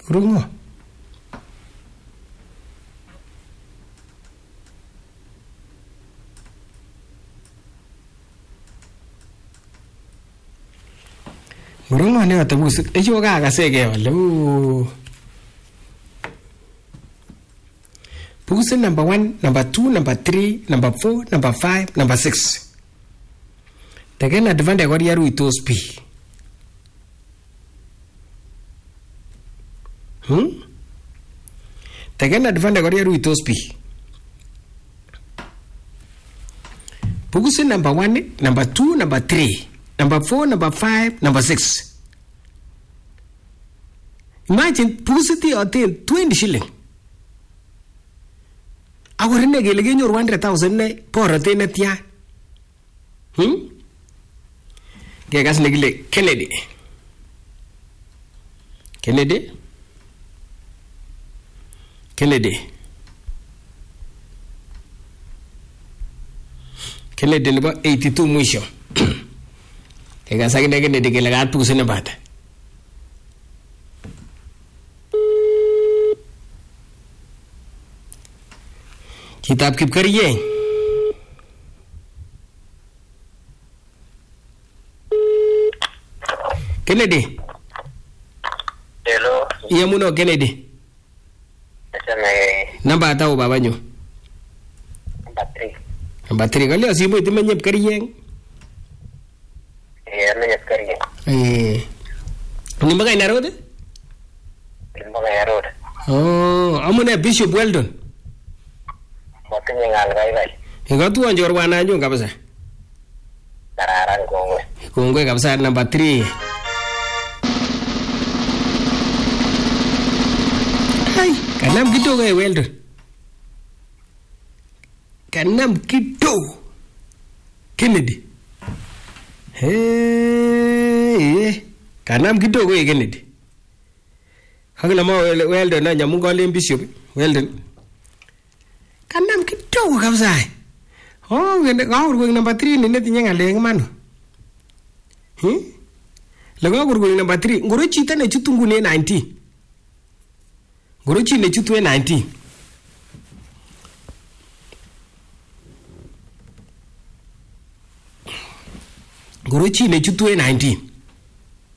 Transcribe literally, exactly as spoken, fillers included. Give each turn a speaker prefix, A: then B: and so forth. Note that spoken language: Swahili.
A: Rungo. Rungo ne atapus. Eyo kakasege wale. Pugusit number one, number two, number three, number four, number five, number six. Tegen advante kori yaru itos pi. Hmm? Tegen advante kori yaru itos pi. Pugusit number one, number two, number three, number four, number five, number six. Imagine pugusit yote twenty shilling. Ako rin nagilagay nyo one hundred thousand na porate na tiya. Hmm? Kaya kasi nagilagay, Kennedy. Kennedy? Kennedy. Kennedy na ba? eighty-two mwisho. Kaya kasi na Kennedy kilagay at pusin na bata. किताब किप करिए Kennedy.
B: Hello.
A: Iya muno Kennedy.
B: Sama
A: Namba tahu babanyo.
B: Number three.
A: Namba three kali asimu itu menyep kariye.
B: Iya menyep kariye.
A: Eh. Ni magai narode?
B: Ni magai narode.
A: Oh, amune Bishop Weldon.
B: Motonya ngal gai-gai.
A: Ikaw tu anjor wana nyo kabisa.
B: Dararan kongwe.
A: Kongwe kabisa number three. Hai, kanam gitu kay Weldon. Kanam gitu. Kennedy. Hey, kanam gitu kay Kennedy. Hagla mo Weldon na nyamu ngole Bishop Weldon. Kanam kidogo kabisa. Oh, ngene gaur go number three ni netinya ngale ngmano. Hmm? Laga gaur go number three, ngoro chita ne chutungu ne nineteen. Ngoro chi ne chutu nineteen. Ngoro chi ne chutu nineteen.